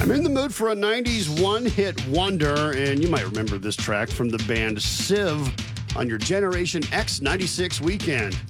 I'm in the mood for a 90s one-hit wonder, and you might remember this track from the band Civ on your Generation X 96 weekend.